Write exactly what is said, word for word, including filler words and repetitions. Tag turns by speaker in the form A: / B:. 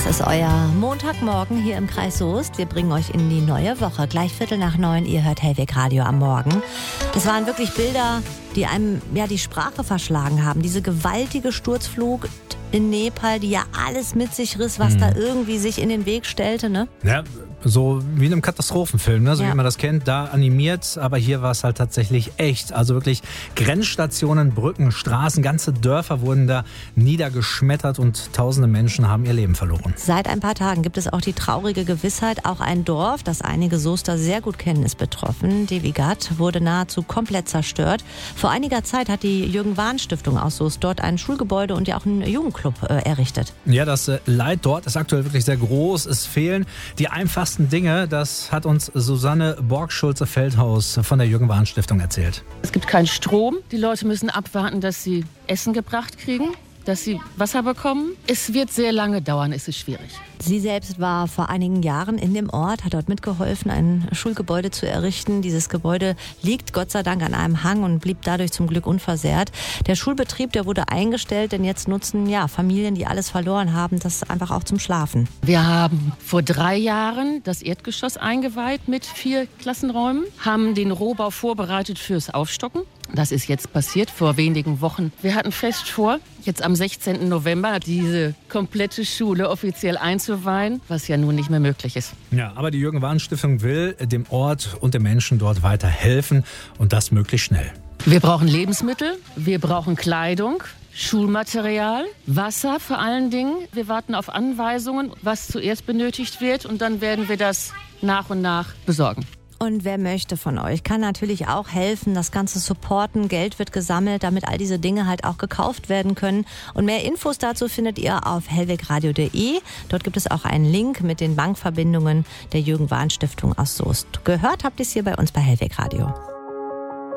A: Das ist euer Montagmorgen hier im Kreis Soest. Wir bringen euch in die neue Woche. Gleich Viertel nach neun, ihr hört Hellweg Radio am Morgen. Das waren wirklich Bilder, die einem ja die Sprache verschlagen haben. Diese gewaltige Sturzflut in Nepal, die ja alles mit sich riss, was mhm. da irgendwie sich in den Weg stellte, ne?
B: Ja, so wie in einem Katastrophenfilm, ne? So
A: ja.
B: wie man das kennt, da animiert, aber hier war es halt tatsächlich echt. Also wirklich Grenzstationen, Brücken, Straßen, ganze Dörfer wurden da niedergeschmettert und tausende Menschen haben ihr Leben verloren.
A: Seit ein paar Tagen gibt es auch die traurige Gewissheit, auch ein Dorf, das einige Soester sehr gut kennen, ist betroffen. Devigat wurde nahezu komplett zerstört. Vor einiger Zeit hat die Jürgen-Wahn-Stiftung aus Soest dort ein Schulgebäude und ja auch einen Jugendclub äh, errichtet.
B: Ja, das äh, Leid dort ist aktuell wirklich sehr groß. Es fehlen die einfachsten Dinge. Das hat uns Susanne Borg-Schulze-Feldhaus von der Jürgen-Wahn-Stiftung erzählt.
C: Es gibt keinen Strom. Die Leute müssen abwarten, dass sie Essen gebracht kriegen, dass sie Wasser bekommen. Es wird sehr lange dauern, es ist schwierig.
A: Sie selbst war vor einigen Jahren in dem Ort, hat dort mitgeholfen, ein Schulgebäude zu errichten. Dieses Gebäude liegt Gott sei Dank an einem Hang und blieb dadurch zum Glück unversehrt. Der Schulbetrieb, der wurde eingestellt, denn jetzt nutzen ja Familien, die alles verloren haben, das einfach auch zum Schlafen.
C: Wir haben vor drei Jahren das Erdgeschoss eingeweiht mit vier Klassenräumen, haben den Rohbau vorbereitet fürs Aufstocken. Das ist jetzt passiert vor wenigen Wochen. Wir hatten fest vor, jetzt am sechzehnten November diese komplette Schule offiziell einzuweihen, was ja nun nicht mehr möglich ist.
B: Ja, aber die Jürgen-Wahn-Stiftung will dem Ort und den Menschen dort weiter helfen und das möglichst schnell.
C: Wir brauchen Lebensmittel, wir brauchen Kleidung, Schulmaterial, Wasser vor allen Dingen. Wir warten auf Anweisungen, was zuerst benötigt wird, und dann werden wir das nach und nach besorgen.
A: Und wer möchte von euch, kann natürlich auch helfen, das Ganze supporten. Geld wird gesammelt, damit all diese Dinge halt auch gekauft werden können. Und mehr Infos dazu findet ihr auf hellwegradio punkt de. Dort gibt es auch einen Link mit den Bankverbindungen der Jürgen-Wahn-Stiftung aus Soest. Gehört habt ihr es hier bei uns bei Hellweg Radio.